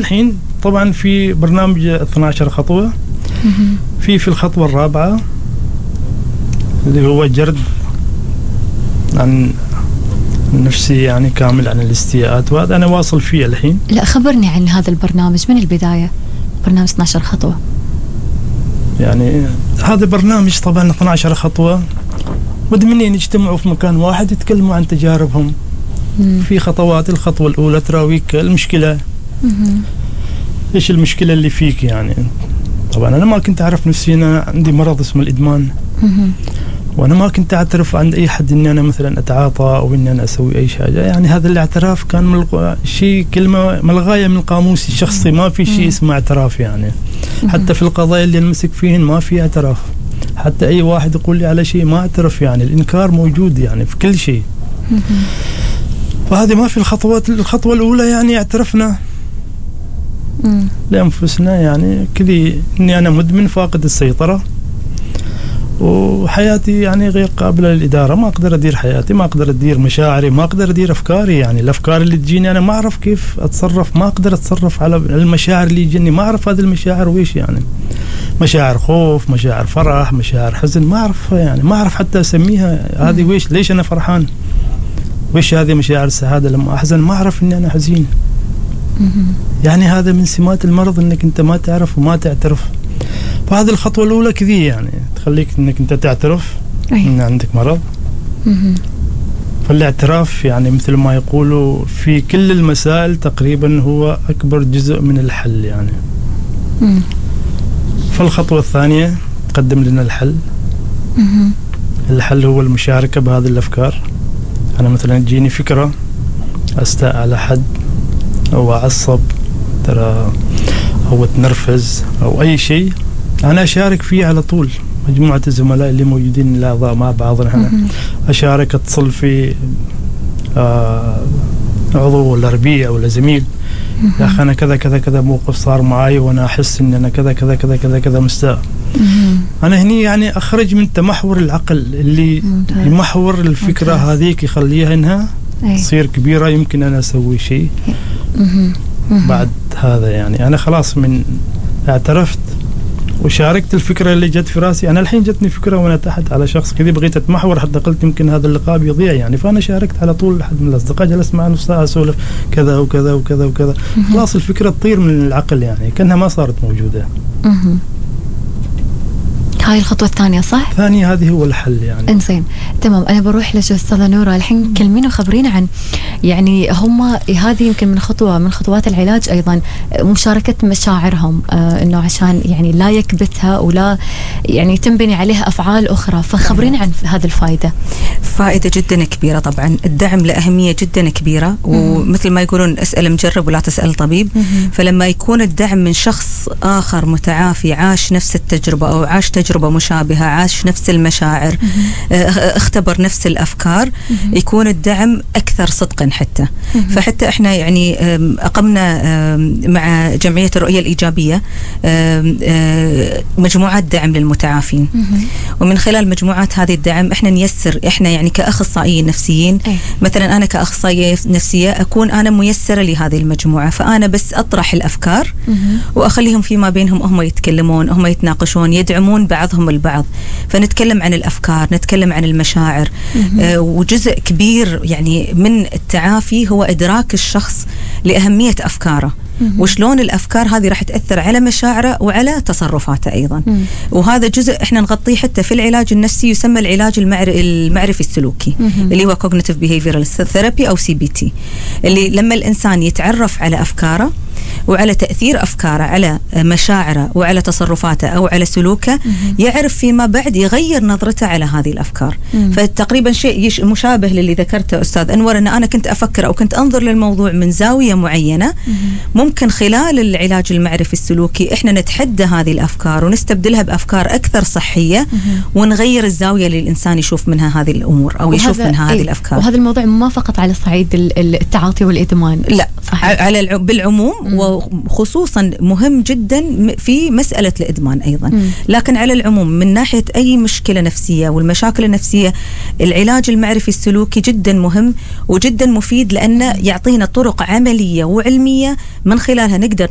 الحين طبعا في برنامج 12 خطوة، في الخطوة الرابعة اللي هو جرد عن نفسي يعني كامل عن الاستياءات، وهذا أنا واصل فيه الحين. لا خبرني عن هذا البرنامج من البداية، برنامج 12 خطوة. يعني هذا برنامج طبعا 12 خطوة مدمنين يجتمعوا في مكان واحد يتكلموا عن تجاربهم في خطوات. الخطوة الأولى تراويك المشكلة، إيش المشكلة اللي فيك يعني. طبعا أنا ما كنت أعرف نفسي، أنا عندي مرض اسمه الإدمان، وأنا ما كنت أعترف عند أي حد إني أنا مثلا أتعاطى أو إني أنا أسوي أي حاجة. يعني هذا الاعتراف كان شيء كلمة ملغاية من قاموسي الشخصي، ما في شيء اسمه اعتراف يعني. حتى في القضايا اللي نمسك فيهن ما في اعتراف، حتى أي واحد يقول لي على شيء ما أعترف يعني. الإنكار موجود يعني في كل شيء. وهذه ما في الخطوات. الخطوة الأولى يعني اعترفنا لأنفسنا يعني كذي إني أنا مدمن فاقد السيطرة، وحياتي يعني غير قابلة للإدارة. ما أقدر أدير حياتي، ما أقدر أدير مشاعري، ما أقدر أدير أفكاري. يعني الأفكار اللي تجيني أنا ما أعرف كيف أتصرف، ما أقدر أتصرف على المشاعر اللي يجيني، ما أعرف هذه المشاعر ويش يعني. مشاعر خوف، مشاعر فرح، مشاعر حزن، ما أعرف يعني، ما أعرف حتى أسميها هذه ويش. ليش أنا فرحان؟ ويش هذه مشاعر السعادة لما أحزن؟ ما أعرف إني أنا حزين. يعني هذا من سمات المرض، إنك أنت ما تعرف وما تعترف. فهذه الخطوة الأولى كذي يعني تخليك إنك أنت تعترف إن عندك مرض. فالاعتراف يعني مثل ما يقولوا في كل المسائل تقريبا هو أكبر جزء من الحل يعني. فالخطوة الثانية تقدم لنا الحل. الحل هو المشاركة بهذه الأفكار. أنا مثلا تجيني فكرة أستاء على حد أو أعصب ترى أو أتنرفز أو أي شيء، أنا أشارك فيه على طول. مجموعة الزملاء اللي موجودين الأعضاء مع بعضنا أشارك، أتصل في عضو ولا ربيع ولا زميل، يا أخي أنا كذا كذا كذا موقف صار معي وأنا أحس إن أنا كذا كذا كذا كذا كذا مستاء. أنا هني يعني أخرج من تمحور العقل اللي يمحور الفكرة هذيك، يخليها إنها تصير كبيرة. يمكن أنا أسوي شيء بعد هذا يعني. أنا خلاص من اعترفت وشاركت الفكرة اللي جت في راسي. أنا الحين جتني فكرة وأنا تحت على شخص كذي، بغيت أتمحور حتى قلت يمكن هذا اللقاء بيضيع يعني. فأنا شاركت على طول لحد من الأصدقاء، جلست معه نص ساعة أسولف كذا وكذا وكذا وكذا. خلاص الفكرة تطير من العقل يعني كأنها ما صارت موجودة. هاي الخطوة الثانية صح؟ ثانية هذه هو الحل يعني. إنزين تمام. أنا بروح لأستاذة نورة الحين. كلمينا وخبرينا عن يعني هم هذه يمكن من خطوة من خطوات العلاج أيضا مشاركة مشاعرهم، إنه عشان يعني لا يكبتها ولا يعني تنبني عليها أفعال أخرى. فخبرينا عن هذه الفائدة. فائدة جدا كبيرة طبعا. الدعم له أهمية جدا كبيرة، ومثل ما يقولون اسأل مجرب ولا تسأل طبيب. فلما يكون الدعم من شخص آخر متعافي عاش نفس التجربة أو عاش تجربة مشابهة، عاش نفس المشاعر، اختبر نفس الأفكار، يكون الدعم أكثر صدقا حتى. فحتى احنا يعني أقمنا مع جمعية الرؤية الإيجابية مجموعات دعم للمتعافين، ومن خلال مجموعات هذه الدعم احنا نيسر، احنا يعني كأخصائيين نفسيين مثلا أنا كأخصائية نفسية أكون أنا ميسرة لهذه المجموعة، فأنا بس أطرح الأفكار وأخليهم فيما بينهم هم يتكلمون، هم يتناقشون، يدعمون بعضهم البعض. فنتكلم عن الأفكار، نتكلم عن المشاعر. وجزء كبير يعني من التعافي هو إدراك الشخص لأهمية أفكاره، وشلون الأفكار هذه راح تأثر على مشاعره وعلى تصرفاته أيضا. وهذا جزء إحنا نغطيه حتى في العلاج النفسي، يسمى العلاج المعرفي السلوكي اللي هو Cognitive Behavioral Therapy أو CBT، اللي لما الإنسان يتعرف على أفكاره وعلى تأثير أفكاره على مشاعره وعلى تصرفاته أو على سلوكه، يعرف فيما بعد يغير نظرته على هذه الأفكار. فتقريبا شيء مشابه للي ذكرته أستاذ أنور، أن أنا كنت أفكر أو كنت أنظر للموضوع من زاوية معينة، ممكن خلال العلاج المعرفي السلوكي إحنا نتحدى هذه الأفكار ونستبدلها بأفكار أكثر صحية، ونغير الزاوية اللي الإنسان يشوف منها هذه الأمور أو يشوف منها هذه الأفكار. وهذا الموضوع ما فقط على صعيد التعاطي والإدمان، لا على بالعموم، وخصوصا مهم جدا في مسألة الإدمان أيضا. لكن على العموم من ناحية أي مشكلة نفسية والمشاكل النفسية، العلاج المعرفي السلوكي جدا مهم وجدا مفيد، لأنه يعطينا طرق عملية وعلمية من خلالها نقدر